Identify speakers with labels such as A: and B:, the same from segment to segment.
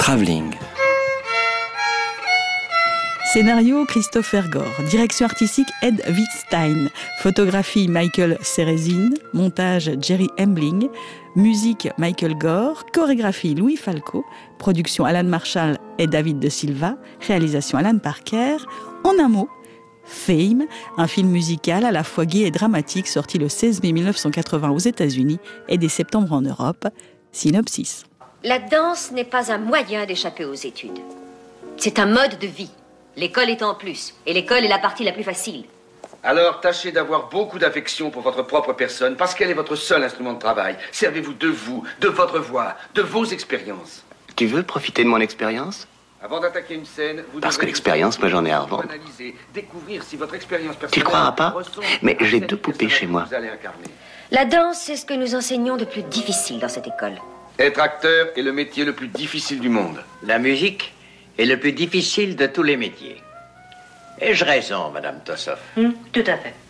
A: Travelling.
B: Scénario Christopher Gore, direction artistique Ed Wittstein, photographie Michael Cerezin, montage Jerry Embling, musique Michael Gore, chorégraphie Louis Falco, production Alan Marshall et David De Silva, réalisation Alan Parker. En un mot, Fame, un film musical à la fois gai et dramatique sorti le 16 mai 1980 aux États-Unis et dès septembre en Europe. Synopsis.
C: La danse n'est pas un moyen d'échapper aux études. C'est un mode de vie. L'école est en plus, et l'école est la partie la plus facile.
D: Alors, tâchez d'avoir beaucoup d'affection pour votre propre personne, parce qu'elle est votre seul instrument de travail. Servez-vous, de votre voix, de vos expériences.
E: Tu veux profiter de mon expérience ?
D: Avant d'attaquer une scène, vous
E: Parce que l'expérience, moi j'en ai à revendre.
D: analyser, découvrir si votre expérience personnelle...
E: Tu le croiras pas ? Mais j'ai 2 poupées chez moi.
D: Vous allez incarner.
C: La danse, c'est ce que nous enseignons de plus difficile dans cette école.
D: Être acteur est le métier le plus difficile du monde.
F: La musique est le plus difficile de tous les métiers. Ai-je raison, Madame Tossoff ?
C: Tout à fait.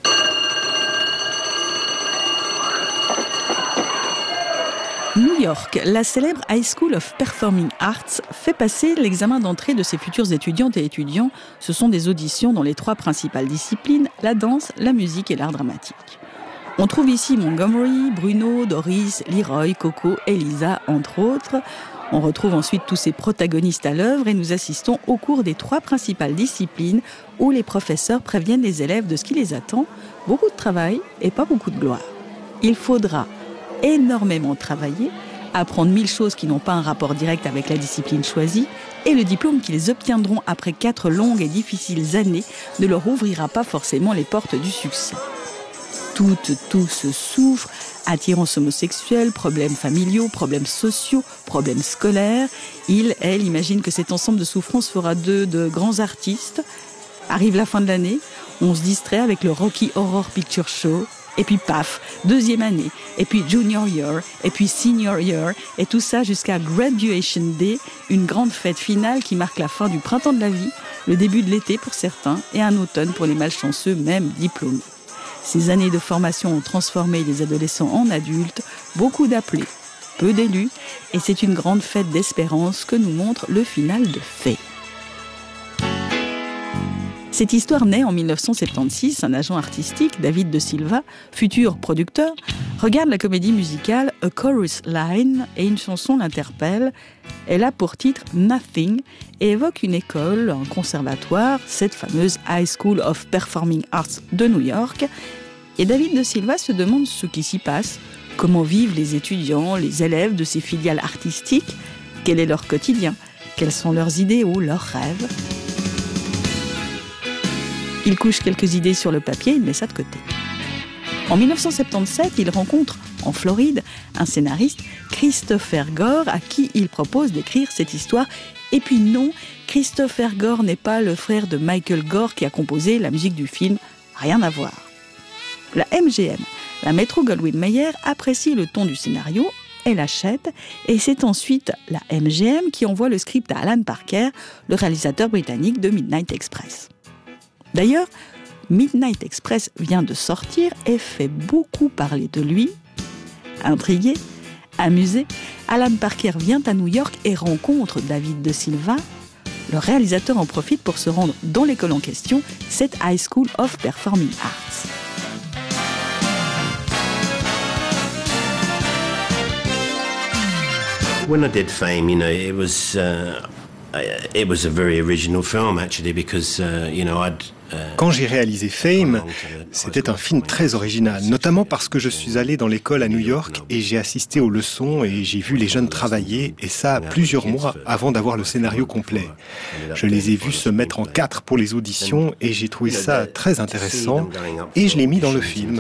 B: New York, la célèbre High School of Performing Arts fait passer l'examen d'entrée de ses futurs étudiantes et étudiants. Ce sont des auditions dans les 3 principales disciplines, la danse, la musique et l'art dramatique. On trouve ici Montgomery, Bruno, Doris, Leroy, Coco, Elisa, entre autres. On retrouve ensuite tous ces protagonistes à l'œuvre et nous assistons au cours des 3 principales disciplines où les professeurs préviennent les élèves de ce qui les attend. Beaucoup de travail et pas beaucoup de gloire. Il faudra énormément travailler, apprendre 1000 choses qui n'ont pas un rapport direct avec la discipline choisie, et le diplôme qu'ils obtiendront après 4 longues et difficiles années ne leur ouvrira pas forcément les portes du succès. Tous souffrent, attirance homosexuelle, problèmes familiaux, problèmes sociaux, problèmes scolaires. Elle imagine que cet ensemble de souffrances fera d'eux de grands artistes. Arrive la fin de l'année, on se distrait avec le Rocky Horror Picture Show, et puis paf, 2e année, et puis Junior Year, et puis Senior Year, et tout ça jusqu'à Graduation Day, une grande fête finale qui marque la fin du printemps de la vie, le début de l'été pour certains, et un automne pour les malchanceux, même diplômés. Ces années de formation ont transformé les adolescents en adultes, beaucoup d'appelés, peu d'élus, et c'est une grande fête d'espérance que nous montre le final de Fame. Cette histoire naît en 1976. Un agent artistique, David De Silva, futur producteur, regarde la comédie musicale A Chorus Line et une chanson l'interpelle. Elle a pour titre Nothing et évoque une école, un conservatoire, cette fameuse High School of Performing Arts de New York. Et David De Silva se demande ce qui s'y passe, comment vivent les étudiants, les élèves de ces filiales artistiques, quel est leur quotidien, quels sont leurs idéaux, leurs rêves. Il couche quelques idées sur le papier, il met ça de côté. En 1977, il rencontre, en Floride, un scénariste, Christopher Gore, à qui il propose d'écrire cette histoire. Et puis non, Christopher Gore n'est pas le frère de Michael Gore qui a composé la musique du film. Rien à voir. La MGM, la Metro-Goldwyn-Mayer, apprécie le ton du scénario, elle achète, et c'est ensuite la MGM qui envoie le script à Alan Parker, le réalisateur britannique de Midnight Express. D'ailleurs, Midnight Express vient de sortir et fait beaucoup parler de lui. Intrigué, amusé, Alan Parker vient à New York et rencontre David De Silva. Le réalisateur en profite pour se rendre dans l'école en question, cette High School of Performing Arts.
G: When I did Fame, it was a very original film actually because
H: Quand j'ai réalisé Fame, c'était un film très original, notamment parce que je suis allé dans l'école à New York et j'ai assisté aux leçons et j'ai vu les jeunes travailler, et ça plusieurs mois avant d'avoir le scénario complet. Je les ai vus se mettre en 4 pour les auditions et j'ai trouvé ça très intéressant et je l'ai mis dans le film.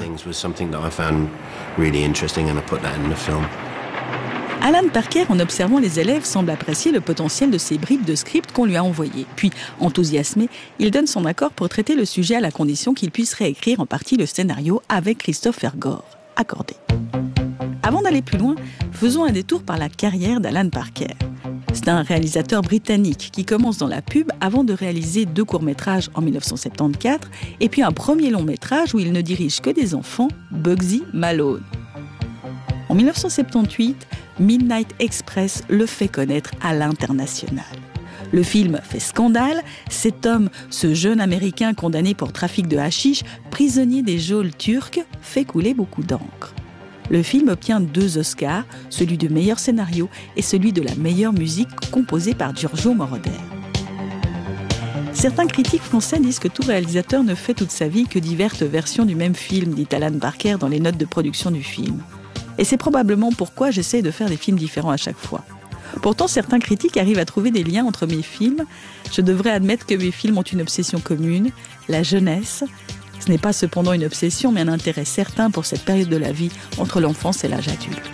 B: Alan Parker, en observant les élèves, semble apprécier le potentiel de ces bribes de script qu'on lui a envoyées. Puis, enthousiasmé, il donne son accord pour traiter le sujet à la condition qu'il puisse réécrire en partie le scénario avec Christopher Gore. Accordé. Avant d'aller plus loin, faisons un détour par la carrière d'Alan Parker. C'est un réalisateur britannique qui commence dans la pub avant de réaliser 2 courts-métrages en 1974 et puis un premier long-métrage où il ne dirige que des enfants, Bugsy Malone. En 1978, Midnight Express le fait connaître à l'international. Le film fait scandale. Cet homme, ce jeune Américain condamné pour trafic de hashish, prisonnier des geôles turques, fait couler beaucoup d'encre. Le film obtient 2 Oscars, celui du meilleur scénario et celui de la meilleure musique composée par Giorgio Moroder. Certains critiques français disent que tout réalisateur ne fait toute sa vie que diverses versions du même film, dit Alan Parker dans les notes de production du film. Et c'est probablement pourquoi j'essaie de faire des films différents à chaque fois. Pourtant, certains critiques arrivent à trouver des liens entre mes films. Je devrais admettre que mes films ont une obsession commune, la jeunesse. Ce n'est pas cependant une obsession, mais un intérêt certain pour cette période de la vie entre l'enfance et l'âge adulte.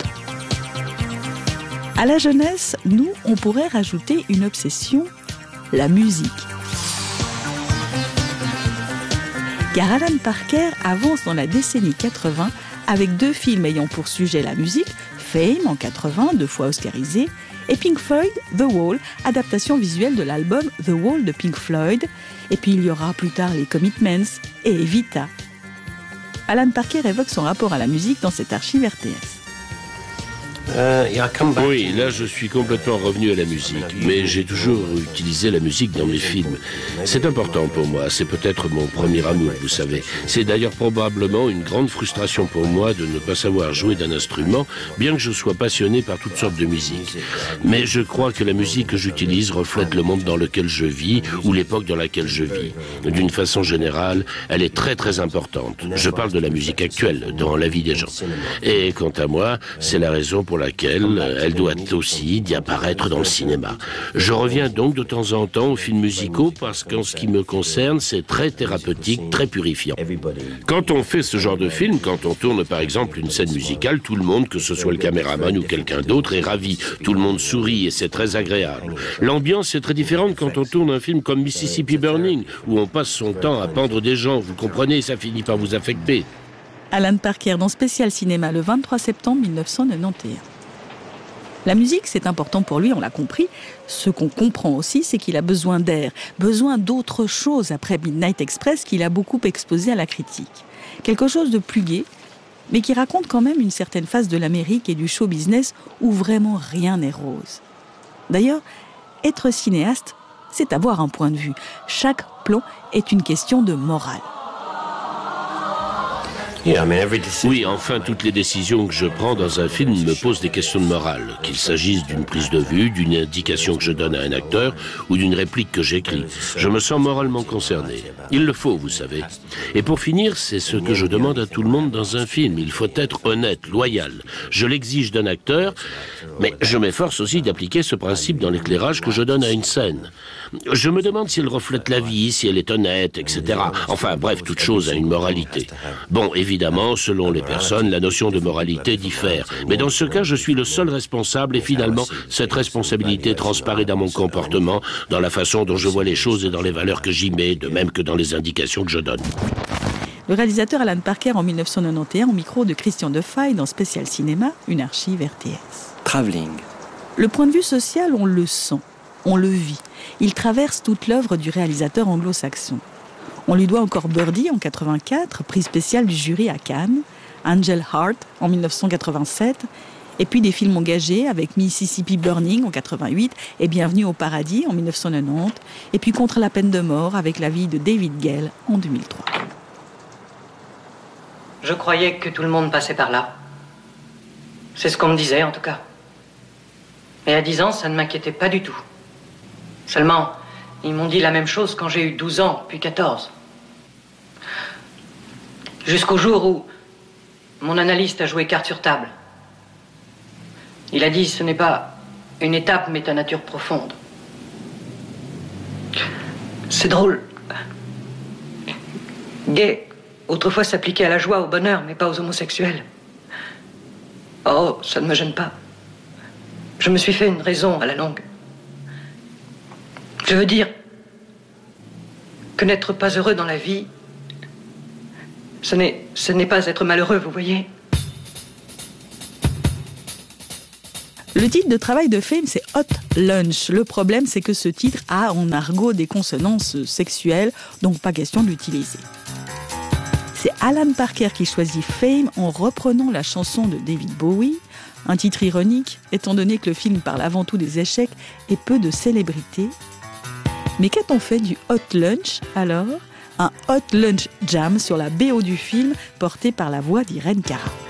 B: À la jeunesse, nous, on pourrait rajouter une obsession, la musique. Car Alan Parker avance dans la décennie 80 avec 2 films ayant pour sujet la musique, Fame en 80, 2 fois oscarisé, et Pink Floyd, The Wall, adaptation visuelle de l'album The Wall de Pink Floyd. Et puis il y aura plus tard les Commitments et Evita. Alan Parker évoque son rapport à la musique dans cette archive RTS.
A: Oui, là je suis complètement revenu à la musique, mais j'ai toujours utilisé la musique dans mes films. C'est important pour moi, c'est peut-être mon premier amour, vous savez. C'est d'ailleurs probablement une grande frustration pour moi de ne pas savoir jouer d'un instrument, bien que je sois passionné par toutes sortes de musique. Mais je crois que la musique que j'utilise reflète le monde dans lequel je vis ou l'époque dans laquelle je vis. D'une façon générale, elle est très très importante. Je parle de la musique actuelle, dans la vie des gens. Et quant à moi, c'est la raison pour laquelle elle doit aussi d'y apparaître dans le cinéma. Je reviens donc de temps en temps aux films musicaux parce qu'en ce qui me concerne, c'est très thérapeutique, très purifiant. Quand on fait ce genre de film, quand on tourne par exemple une scène musicale, tout le monde, que ce soit le caméraman ou quelqu'un d'autre, est ravi. Tout le monde sourit et c'est très agréable. L'ambiance est très différente quand on tourne un film comme Mississippi Burning, où on passe son temps à pendre des gens, vous comprenez, ça finit par vous affecter.
B: Alan Parker dans Spécial Cinéma le 23 septembre 1991. La musique, c'est important pour lui, on l'a compris. Ce qu'on comprend aussi, c'est qu'il a besoin d'air, besoin d'autre chose après Midnight Express qu'il a beaucoup exposé à la critique. Quelque chose de plus gai, mais qui raconte quand même une certaine phase de l'Amérique et du show business où vraiment rien n'est rose. D'ailleurs, être cinéaste, c'est avoir un point de vue. Chaque plan est une question de morale.
A: Oui, enfin, toutes les décisions que je prends dans un film me posent des questions de morale, qu'il s'agisse d'une prise de vue, d'une indication que je donne à un acteur ou d'une réplique que j'écris. Je me sens moralement concerné. Il le faut, vous savez. Et pour finir, c'est ce que je demande à tout le monde dans un film. Il faut être honnête, loyal. Je l'exige d'un acteur, mais je m'efforce aussi d'appliquer ce principe dans l'éclairage que je donne à une scène. Je me demande si elle reflète la vie, si elle est honnête, etc. Enfin, bref, toute chose a une moralité. Bon, évidemment, selon les personnes, la notion de moralité diffère. Mais dans ce cas, je suis le seul responsable et finalement, cette responsabilité transparaît dans mon comportement, dans la façon dont je vois les choses et dans les valeurs que j'y mets, de même que dans les indications que je donne.
B: Le réalisateur Alan Parker en 1991 au micro de Christian Defaille dans Spécial Cinéma, une archive RTS.
I: Travelling.
B: Le point de vue social, on le sent, on le vit. Il traverse toute l'œuvre du réalisateur anglo-saxon. On lui doit encore Birdie en 84, prix spécial du jury à Cannes, Angel Heart en 1987, et puis des films engagés avec Mississippi Burning en 88 et Bienvenue au paradis en 1990, et puis Contre la peine de mort avec la vie de David Gale en 2003.
J: Je croyais que tout le monde passait par là. C'est ce qu'on me disait en tout cas. Et à 10 ans, ça ne m'inquiétait pas du tout. Seulement, ils m'ont dit la même chose quand j'ai eu 12 ans, puis 14. Jusqu'au jour où mon analyste a joué carte sur table. Il a dit, ce n'est pas une étape, mais ta nature profonde. C'est drôle. Gay, autrefois s'appliquait à la joie, au bonheur, mais pas aux homosexuels. Oh, ça ne me gêne pas. Je me suis fait une raison à la longue. Je veux dire que n'être pas heureux dans la vie, ce n'est pas être malheureux, vous voyez.
B: Le titre de travail de Fame, c'est Hot Lunch. Le problème, c'est que ce titre a en argot des consonances sexuelles, donc pas question de l'utiliser. C'est Alan Parker qui choisit Fame en reprenant la chanson de David Bowie, Un titre ironique, étant donné que le film parle avant tout des échecs et peu de célébrités. Mais qu'a-t-on fait du Hot Lunch alors ? Un Hot Lunch Jam sur la BO du film porté par la voix d'Irène Cara.